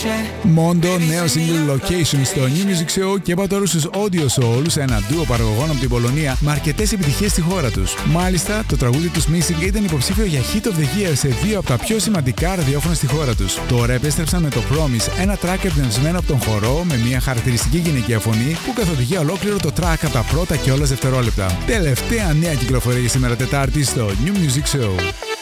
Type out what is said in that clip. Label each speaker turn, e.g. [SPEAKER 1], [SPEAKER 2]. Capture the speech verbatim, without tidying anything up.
[SPEAKER 1] Mondo, νέο single Location στο New Music Show και είπα τώρα στους Audio Souls, ένα ντουο παραγωγών από την Πολωνία με αρκετές επιτυχίες στη χώρα τους. Μάλιστα, το τραγούδι τους Missing ήταν υποψήφιο για Hit of the Year σε δύο από τα πιο σημαντικά ραδιόφωνα στη χώρα τους. Τώρα επέστρεψαν με το Promise, ένα track εμπνευσμένο από τον χορό με μια χαρακτηριστική γυναικεία φωνή που καθοδηγεί ολόκληρο το track από τα πρώτα κιόλας δευτερόλεπτα. Τελευταία νέα κυκλοφορία σήμερα Τετάρτη στο New Music Show.